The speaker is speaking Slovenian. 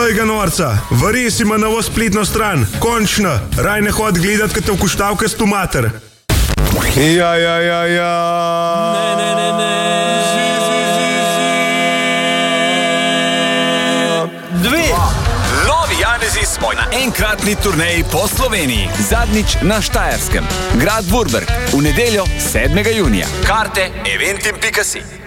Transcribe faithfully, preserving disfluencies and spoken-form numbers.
Ej ga norca, vari si ima novo spletno stran. Končno, raj ne hod gledat, kad te v kuštavke stu mater. Ja, ja, ja, ja. Ne, ne, ne, ne. Dve. Novi Janezi smo na enkratni turneji po Sloveniji. Zadnjič na Štajerskem. Grad Vurberk. V nedeljo sedmega junija. Karte eventim pika si.